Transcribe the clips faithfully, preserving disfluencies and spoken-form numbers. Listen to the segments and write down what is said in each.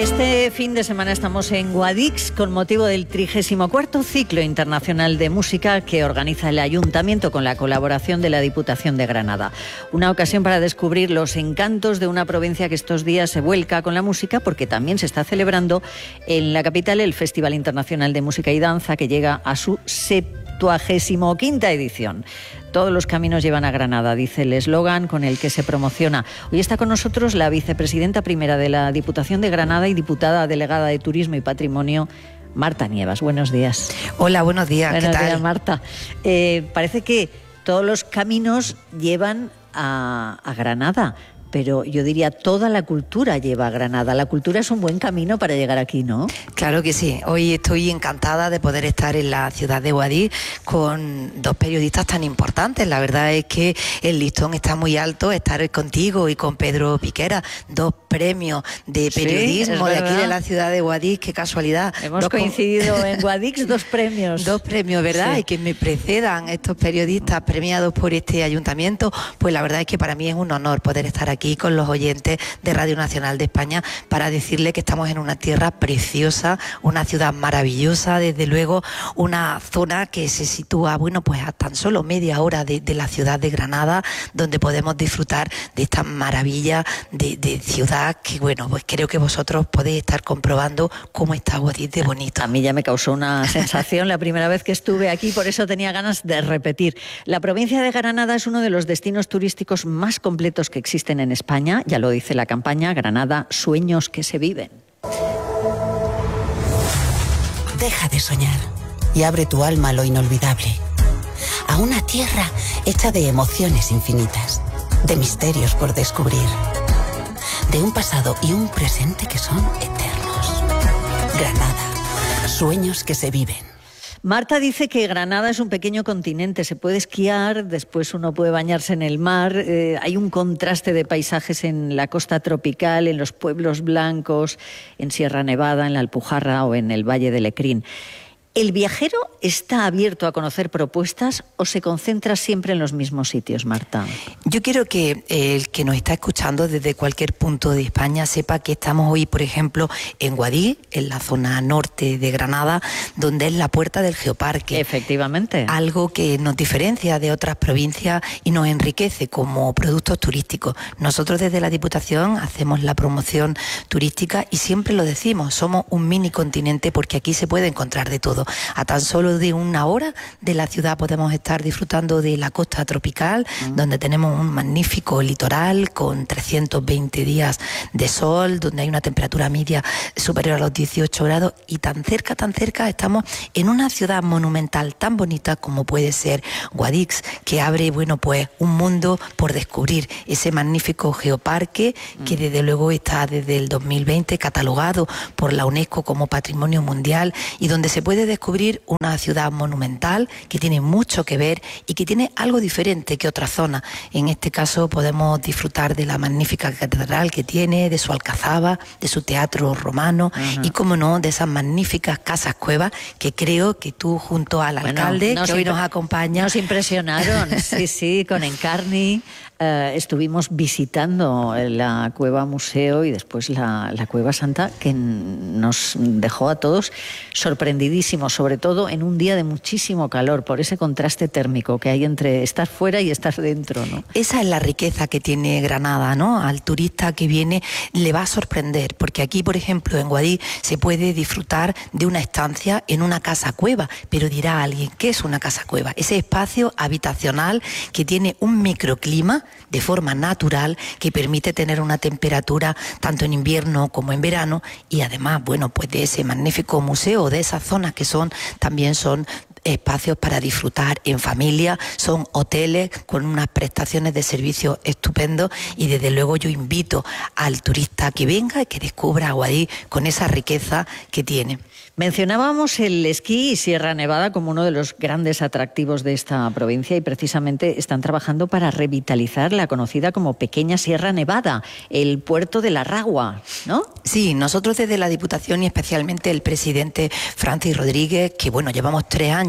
Este fin de semana estamos en Guadix con motivo del trigésimo cuarto Ciclo Internacional de Música que organiza el Ayuntamiento con la colaboración de la Diputación de Granada. Una ocasión para descubrir los encantos de una provincia que estos días se vuelca con la música, porque también se está celebrando en la capital el Festival Internacional de Música y Danza, que llega a su septuagésimo quinta edición. Todos los caminos llevan a Granada, dice el eslogan con el que se promociona. Hoy está con nosotros la vicepresidenta primera de la Diputación de Granada y diputada delegada de Turismo y Patrimonio, Marta Nievas. Buenos días. Hola, buenos días. Buenos ¿Qué tal? días, Marta. Eh, parece que todos los caminos llevan a, a Granada, pero yo diría toda la cultura lleva a Granada. La cultura es un buen camino para llegar aquí, ¿no? Claro que sí. Hoy estoy encantada de poder estar en la ciudad de Guadix con dos periodistas tan importantes. La verdad es que el listón está muy alto. Estar contigo y con Pedro Piquera, dos premios de periodismo sí, de aquí de la ciudad de Guadix. Qué casualidad. Hemos dos coincidido con... en Guadix, dos premios. Dos premios, ¿verdad? Sí. Y que me precedan estos periodistas premiados por este ayuntamiento. Pues la verdad es que para mí es un honor poder estar aquí con los oyentes de Radio Nacional de España para decirle que estamos en una tierra preciosa, una ciudad maravillosa, desde luego una zona que se sitúa, bueno, pues a tan solo media hora de, de la ciudad de Granada, donde podemos disfrutar de esta maravilla de, de ciudad que, bueno, pues creo que vosotros podéis estar comprobando cómo está Guadix de bonito. A mí ya me causó una sensación la primera vez que estuve aquí, por eso tenía ganas de repetir. La provincia de Granada es uno de los destinos turísticos más completos que existen en España, ya lo dice la campaña Granada, sueños que se viven. Deja de soñar y abre tu alma a lo inolvidable, a una tierra hecha de emociones infinitas, de misterios por descubrir, de un pasado y un presente que son eternos. Granada, sueños que se viven. Marta dice que Granada es un pequeño continente, se puede esquiar, después uno puede bañarse en el mar, eh, hay un contraste de paisajes en la costa tropical, en los pueblos blancos, en Sierra Nevada, en la Alpujarra o en el Valle de Lecrín. ¿El viajero está abierto a conocer propuestas o se concentra siempre en los mismos sitios, Marta? Yo quiero que el que nos está escuchando desde cualquier punto de España sepa que estamos hoy, por ejemplo, en Guadix, en la zona norte de Granada, donde es la puerta del Geoparque. Efectivamente. Algo que nos diferencia de otras provincias y nos enriquece como productos turísticos. Nosotros desde la Diputación hacemos la promoción turística y siempre lo decimos, somos un mini continente porque aquí se puede encontrar de todo. A tan solo de una hora de la ciudad podemos estar disfrutando de la costa tropical, mm. donde tenemos un magnífico litoral con trescientos veinte días de sol, donde hay una temperatura media superior a los dieciocho grados y tan cerca, tan cerca estamos en una ciudad monumental tan bonita como puede ser Guadix, que abre, bueno, pues un mundo por descubrir, ese magnífico geoparque mm. que desde luego está desde el dos mil veinte catalogado por la UNESCO como Patrimonio Mundial y donde se puede descubrir una ciudad monumental que tiene mucho que ver y que tiene algo diferente que otras zonas. En este caso podemos disfrutar de la magnífica catedral que tiene, de su alcazaba, de su teatro romano uh-huh. y, como no, de esas magníficas casas cuevas que creo que tú junto al bueno, alcalde que hoy nos acompaña... Nos impresionaron, sí, sí, con Encarni. Uh, estuvimos visitando la cueva museo y después la, la cueva santa, que nos dejó a todos sorprendidísimos, sobre todo en un día de muchísimo calor, por ese contraste térmico que hay entre estar fuera y estar dentro, ¿no? Esa es la riqueza que tiene Granada, ¿no? Al turista que viene le va a sorprender, porque aquí, por ejemplo, en Guadix se puede disfrutar de una estancia en una casa cueva, pero dirá alguien, ¿qué es una casa cueva? Ese espacio habitacional que tiene un microclima de forma natural que permite tener una temperatura tanto en invierno como en verano y además, bueno, pues de ese magnífico museo, de esas zonas que son también son espacios para disfrutar en familia, son hoteles con unas prestaciones de servicio estupendos y desde luego yo invito al turista que venga y que descubra Guadix con esa riqueza que tiene. Mencionábamos el esquí y Sierra Nevada como uno de los grandes atractivos de esta provincia y precisamente están trabajando para revitalizar la conocida como Pequeña Sierra Nevada, el puerto de la Ragua, ¿no? Sí, nosotros desde la Diputación y especialmente el presidente Francis Rodríguez, que bueno, llevamos tres años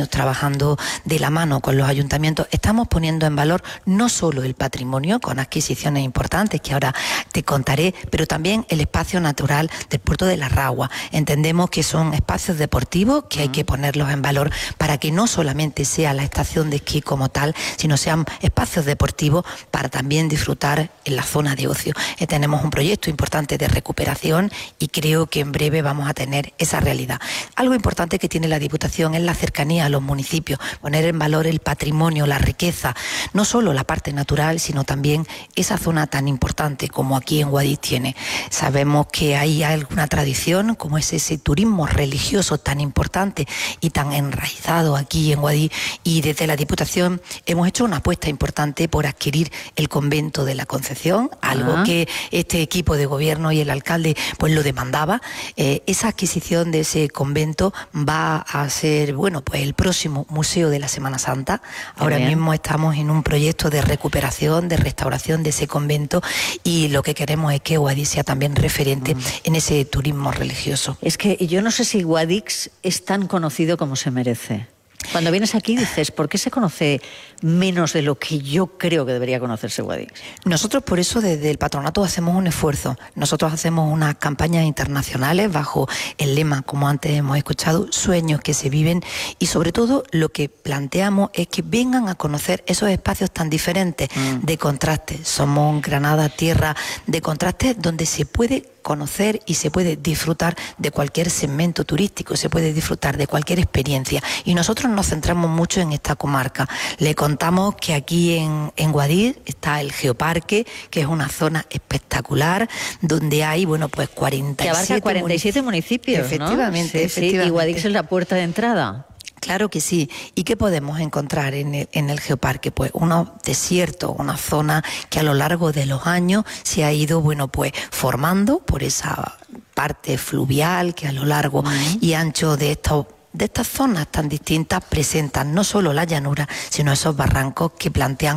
años trabajando de la mano con los ayuntamientos, estamos poniendo en valor no solo el patrimonio, con adquisiciones importantes que ahora te contaré, pero también el espacio natural del puerto de la Ragua. Entendemos que son espacios deportivos que hay que ponerlos en valor para que no solamente sea la estación de esquí como tal, sino sean espacios deportivos para también disfrutar en la zona de ocio. Eh, tenemos un proyecto importante de recuperación y creo que en breve vamos a tener esa realidad. Algo importante que tiene la Diputación es la cercanía a los municipios, poner en valor el patrimonio, la riqueza, no solo la parte natural, sino también esa zona tan importante como aquí en Guadix tiene. Sabemos que hay alguna tradición, como es ese turismo religioso tan importante y tan enraizado aquí en Guadix, y desde la Diputación hemos hecho una apuesta importante por adquirir el convento de la Concepción, algo ah. que este equipo de gobierno y el alcalde pues lo demandaba. Eh, esa adquisición de ese convento va a ser, bueno, pues el próximo Museo de la Semana Santa. Ahora mismo estamos en un proyecto de recuperación, de restauración de ese convento, y lo que queremos es que Guadix sea también referente mm. en ese turismo religioso. Es que yo no sé si Guadix es tan conocido como se merece. Cuando vienes aquí dices, ¿por qué se conoce menos de lo que yo creo que debería conocerse Guadix? Nosotros por eso desde el patronato hacemos un esfuerzo. Nosotros hacemos unas campañas internacionales bajo el lema, como antes hemos escuchado, sueños que se viven, y sobre todo lo que planteamos es que vengan a conocer esos espacios tan diferentes mm. de contraste. Somos Granada, tierra de contraste, donde se puede conocer y se puede disfrutar de cualquier segmento turístico, se puede disfrutar de cualquier experiencia, y nosotros nos centramos mucho en esta comarca. Le contamos que aquí en, en Guadix está el Geoparque, que es una zona espectacular, donde hay, bueno, pues cuarenta y siete, que abarca cuarenta y siete municipios, efectivamente, ¿no? Sí, efectivamente. Sí, y Guadix es la puerta de entrada. Claro que sí. ¿Y qué podemos encontrar en el, en el Geoparque? Pues unos desiertos, una zona que a lo largo de los años se ha ido, bueno, pues formando por esa parte fluvial que a lo largo uh-huh. y ancho de estos de estas zonas tan distintas presentan no solo la llanura, sino esos barrancos que plantean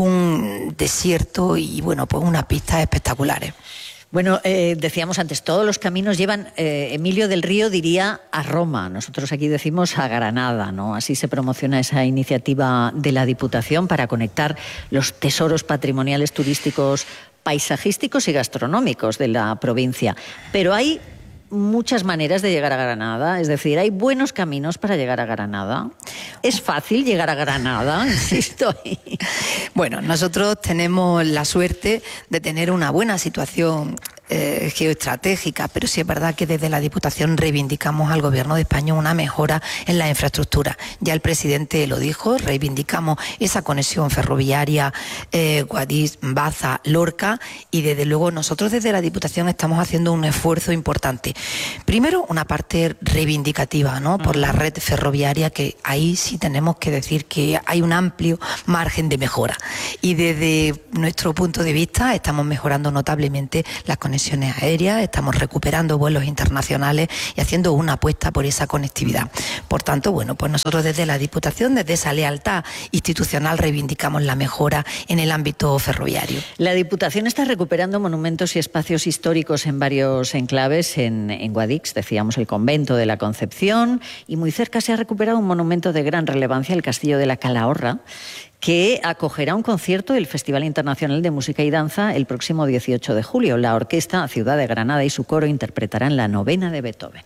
un desierto y, bueno, pues unas pistas espectaculares. Bueno, eh, decíamos antes, todos los caminos llevan, eh, Emilio del Río diría, a Roma. Nosotros aquí decimos a Granada, ¿no? Así se promociona esa iniciativa de la Diputación para conectar los tesoros patrimoniales, turísticos, paisajísticos y gastronómicos de la provincia. Pero hay muchas maneras de llegar a Granada, es decir, hay buenos caminos para llegar a Granada. ¿Es fácil llegar a Granada? Insisto. Bueno, nosotros tenemos la suerte de tener una buena situación eh, geoestratégica, pero sí es verdad que desde la Diputación reivindicamos al Gobierno de España una mejora en la infraestructura. Ya el presidente lo dijo, reivindicamos esa conexión ferroviaria eh, Guadix, Baza, Lorca, y desde luego nosotros desde la Diputación estamos haciendo un esfuerzo importante. Primero, una parte reivindicativa, ¿no?, por la red ferroviaria, que ahí sí tenemos que decir que hay un amplio margen de mejora. Y desde nuestro punto de vista estamos mejorando notablemente las conexiones aéreas, estamos recuperando vuelos internacionales y haciendo una apuesta por esa conectividad. Por tanto, bueno, pues nosotros desde la Diputación, desde esa lealtad institucional, reivindicamos la mejora en el ámbito ferroviario. La Diputación está recuperando monumentos y espacios históricos en varios enclaves en, en Guadix, decíamos el Convento de la Concepción, y muy cerca se ha recuperado un monumento de gran relevancia, el Castillo de la Calahorra, que acogerá un concierto del Festival Internacional de Música y Danza el próximo dieciocho de julio. La Orquesta Ciudad de Granada y su coro interpretarán la novena de Beethoven.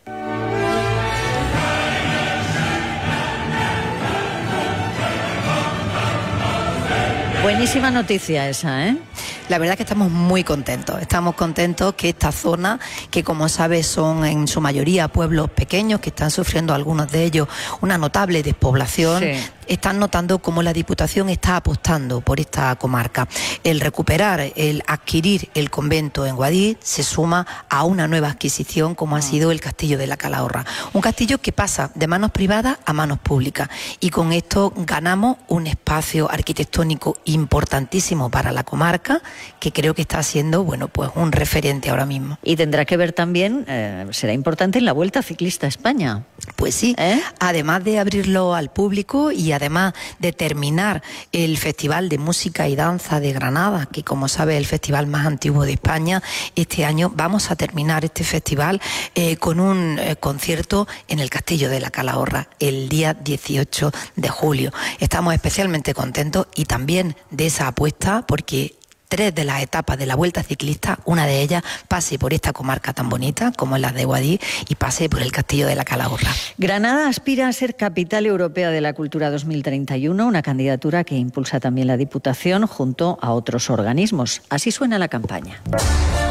Buenísima noticia esa, ¿eh? La verdad es que estamos muy contentos. Estamos contentos que esta zona, que como sabes son en su mayoría pueblos pequeños, que están sufriendo algunos de ellos una notable despoblación, sí. están notando cómo la Diputación está apostando por esta comarca. El recuperar, el adquirir el convento en Guadix se suma a una nueva adquisición como ha sido el Castillo de la Calahorra. Un castillo que pasa de manos privadas a manos públicas, y con esto ganamos un espacio arquitectónico importantísimo para la comarca, que creo que está siendo, bueno, pues un referente ahora mismo. Y tendrá que ver también, eh, será importante en la Vuelta Ciclista a España. Pues sí, ¿Eh? además de abrirlo al público y además de terminar el Festival de Música y Danza de Granada, que como sabe es el festival más antiguo de España, este año vamos a terminar este festival eh, con un eh, concierto en el Castillo de la Calahorra el día dieciocho de julio. Estamos especialmente contentos y también de esa apuesta porque tres de las etapas de la Vuelta Ciclista, una de ellas pase por esta comarca tan bonita como la de Guadix y pase por el Castillo de la Calahorra. Granada aspira a ser Capital Europea de la Cultura dos mil treinta y uno, una candidatura que impulsa también la Diputación junto a otros organismos. Así suena la campaña.